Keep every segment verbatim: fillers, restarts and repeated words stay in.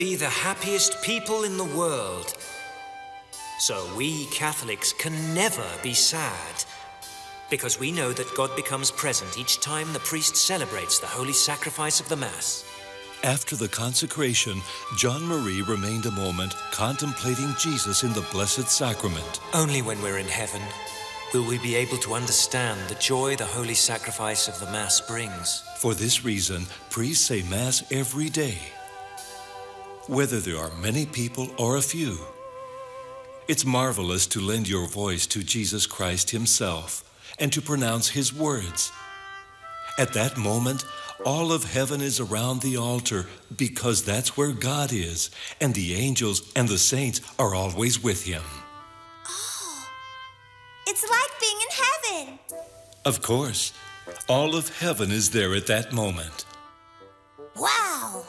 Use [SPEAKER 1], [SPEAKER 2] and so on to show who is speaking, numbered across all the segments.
[SPEAKER 1] Be the happiest people in the world. So we Catholics can never be sad, because we know that God becomes present each time the priest celebrates the holy sacrifice of the Mass.
[SPEAKER 2] After the consecration, John Marie remained a moment contemplating Jesus in the Blessed Sacrament.
[SPEAKER 1] Only when we're in heaven will we be able to understand the joy the holy sacrifice of the Mass brings.
[SPEAKER 2] For this reason, priests say Mass every day, whether there are many people or a few. It's marvelous to lend your voice to Jesus Christ himself and to pronounce his words. At that moment, all of heaven is around the altar because that's where God is, and the angels and the saints are always with him.
[SPEAKER 3] Oh, it's like being in heaven.
[SPEAKER 2] Of course, all of heaven is there at that moment.
[SPEAKER 3] Wow!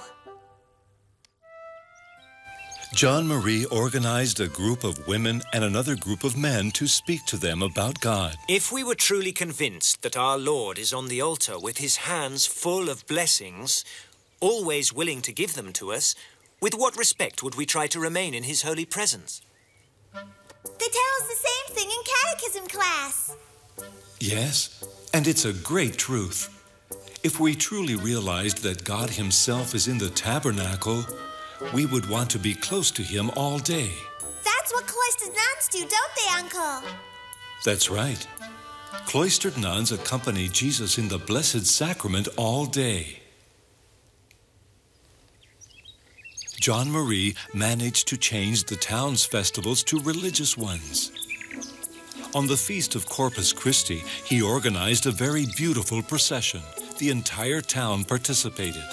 [SPEAKER 2] John Marie organized a group of women and another group of men to speak to them about God.
[SPEAKER 1] If we were truly convinced that our Lord is on the altar with his hands full of blessings, always willing to give them to us, with what respect would we try to remain in his holy presence?
[SPEAKER 3] They tell us the same thing in catechism class.
[SPEAKER 2] Yes, and it's a great truth. If we truly realized that God himself is in the tabernacle, we would want to be close to him all day.
[SPEAKER 3] That's what cloistered nuns do, don't they, Uncle?
[SPEAKER 2] That's right. Cloistered nuns accompany Jesus in the Blessed Sacrament all day. John Marie managed to change the town's festivals to religious ones. On the feast of Corpus Christi, he organized a very beautiful procession. The entire town participated.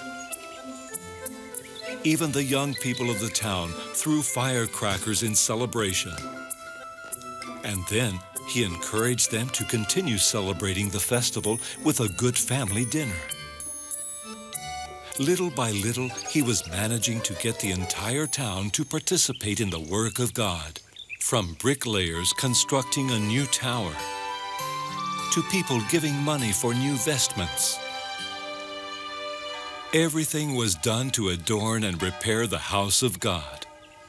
[SPEAKER 2] Even the young people of the town threw firecrackers in celebration. And then he encouraged them to continue celebrating the festival with a good family dinner. Little by little, he was managing to get the entire town to participate in the work of God, from bricklayers constructing a new tower to people giving money for new vestments. Everything was done to adorn and repair the house of God.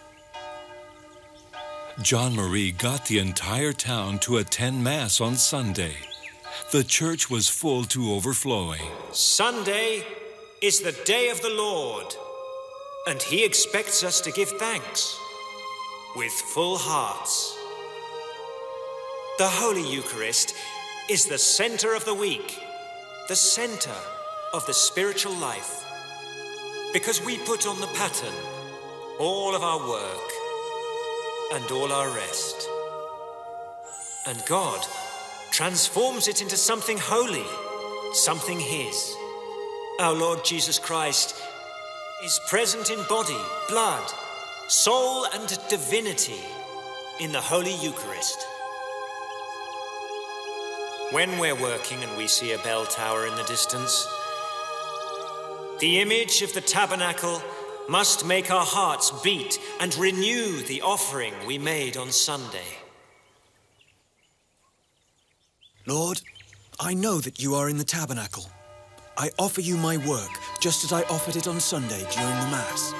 [SPEAKER 2] John Marie got the entire town to attend Mass on Sunday. The church was full to overflowing.
[SPEAKER 1] Sunday is the day of the Lord, and he expects us to give thanks with full hearts. The Holy Eucharist is the center of the week, the center of the spiritual life, because we put on the pattern all of our work and all our rest. And God transforms it into something holy, something his. Our Lord Jesus Christ is present in body, blood, soul, and divinity in the Holy Eucharist. When we're working and we see a bell tower in the distance, the image of the tabernacle must make our hearts beat and renew the offering we made on Sunday.
[SPEAKER 4] Lord, I know that you are in the tabernacle. I offer you my work, just as I offered it on Sunday during the Mass.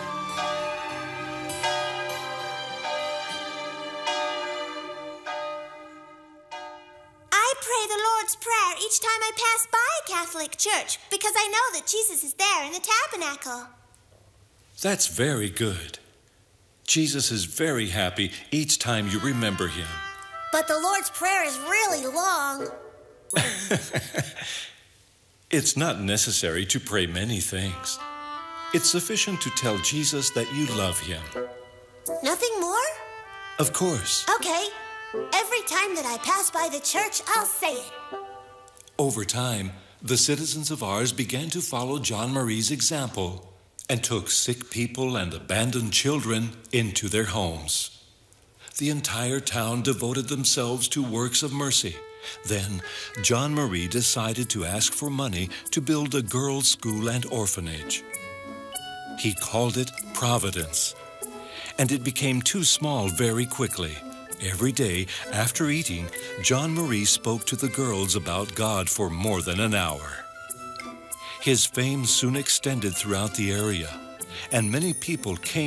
[SPEAKER 3] I pray the Lord's Prayer each time I pass by a Catholic church because I know that Jesus is there in the tabernacle.
[SPEAKER 2] That's very good. Jesus is very happy each time you remember him.
[SPEAKER 3] But the Lord's Prayer is really long.
[SPEAKER 2] It's not necessary to pray many things. It's sufficient to tell Jesus that you love him.
[SPEAKER 3] Nothing more?
[SPEAKER 2] Of course.
[SPEAKER 3] Okay. Every time that I pass by the church, I'll say it.
[SPEAKER 2] Over time, the citizens of Ars began to follow John Marie's example and took sick people and abandoned children into their homes. The entire town devoted themselves to works of mercy. Then, John Marie decided to ask for money to build a girls' school and orphanage. He called it Providence, and it became too small very quickly. Every day, after eating, John Marie spoke to the girls about God for more than an hour. His fame soon extended throughout the area, and many people came